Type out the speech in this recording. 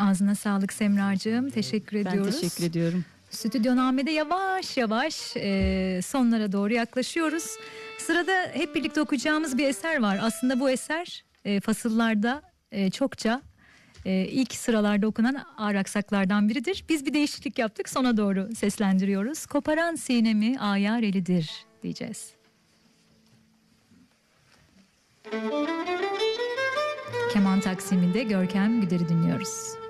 Ağzına sağlık Semracığım. Teşekkür ediyoruz. Ben teşekkür ediyorum. Stüdyoname'de yavaş yavaş sonlara doğru yaklaşıyoruz. Sırada hep birlikte okuyacağımız bir eser var. Aslında bu eser fasıllarda çokça ilk sıralarda okunan ağır aksaklardan biridir. Biz bir değişiklik yaptık, sona doğru seslendiriyoruz. Koparan sinemi ayar elidir diyeceğiz. Keman taksiminde Görkem Güder'i dinliyoruz.